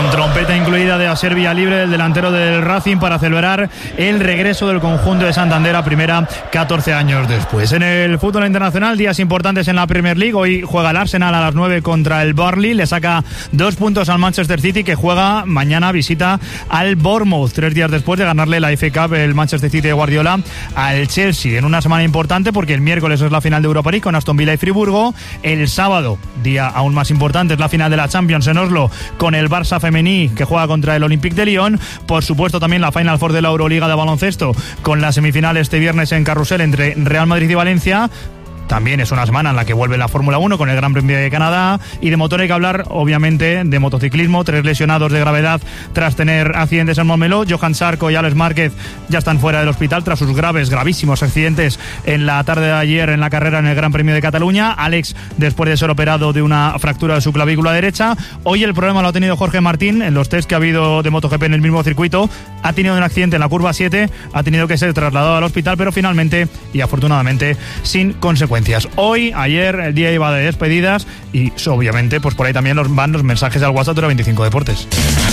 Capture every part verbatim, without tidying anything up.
con trompeta incluida de Asier Villalibre, el delantero del Racing, para celebrar el regreso del conjunto de Santander a primera catorce años después. En el fútbol internacional, días importantes en la Premier League. Hoy juega el Arsenal a las nueve contra el Burnley, le saca dos puntos al Manchester City, que juega mañana, visita al Bournemouth, tres días después de ganarle la F A Cup el Manchester City de Guardiola al Chelsea, en una semana importante porque el miércoles es la final de Europa League con Aston Villa y Friburgo, el sábado, día aún más importante, es la final de la Champions en Oslo con el Barça femení que juega contra el Olympique de Lyon, por supuesto también la Final Four de la Euroliga de baloncesto con la semifinal este viernes en Carrusel entre Real Madrid y Valencia. También es una semana en la que vuelve la Fórmula uno con el Gran Premio de Canadá, y de motor hay que hablar obviamente de motociclismo. Tres lesionados de gravedad tras tener accidentes en Montmeló. Johan Zarco y Alex Márquez ya están fuera del hospital tras sus graves, gravísimos accidentes en la tarde de ayer en la carrera en el Gran Premio de Cataluña. Alex, después de ser operado de una fractura de su clavícula derecha. Hoy el problema lo ha tenido Jorge Martín en los test que ha habido de MotoGP en el mismo circuito. Ha tenido un accidente en la curva siete, ha tenido que ser trasladado al hospital, pero finalmente y afortunadamente sin consecuencias. Hoy, ayer, el día iba de despedidas y obviamente pues por ahí también los, van los mensajes al WhatsApp de Hora veinticinco Deportes.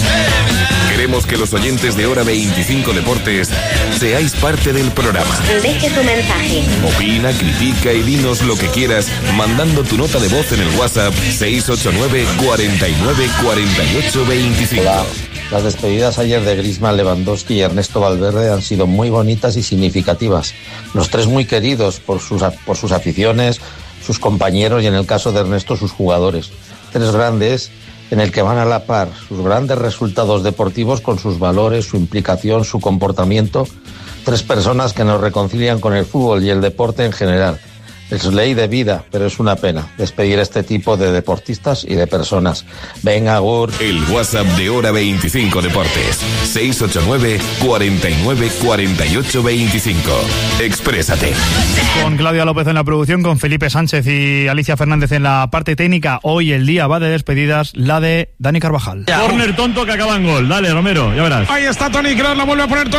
Queremos que los oyentes de Hora veinticinco Deportes seáis parte del programa. Deje tu mensaje. Opina, critica y dinos lo que quieras mandando tu nota de voz en el WhatsApp seis ocho nueve, cuarenta y nueve, cuarenta y ocho, veinticinco. Hola. Las despedidas ayer de Griezmann, Lewandowski y Ernesto Valverde han sido muy bonitas y significativas. Los tres muy queridos por sus, por sus aficiones, sus compañeros y en el caso de Ernesto sus jugadores. Tres grandes en el que van a la par sus grandes resultados deportivos con sus valores, su implicación, su comportamiento. Tres personas que nos reconcilian con el fútbol y el deporte en general. Es ley de vida, pero es una pena despedir a este tipo de deportistas y de personas. Venga, Gur. El WhatsApp de Hora veinticinco Deportes, seis ocho nueve, cuarenta y nueve, cuarenta y ocho, veinticinco. Exprésate. Con Claudia López en la producción, con Felipe Sánchez y Alicia Fernández en la parte técnica. Hoy el día va de despedidas, la de Dani Carvajal. Córner tonto que acaba en gol. Dale, Romero, ya verás. Ahí está Toni Kroos, la vuelve a poner